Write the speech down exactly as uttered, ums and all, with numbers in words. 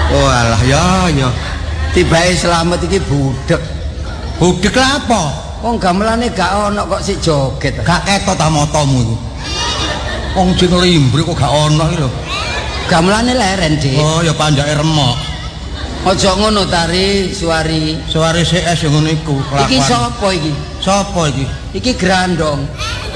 Oh alah ya ya. Tibae selamat iki budek. Budek lah apa? Wong gamelane gak ono kok sik joget. Gak ketok ta motomu iku. Wong jin limbri kok gak ono iki lho. Gamelane leren, Dik. Oh ya pandake remok. Aja ngono Tari, Suwari. Suwari C S yo ngono iku. Iki sapa iki? Sapa iki? Iki Grandong.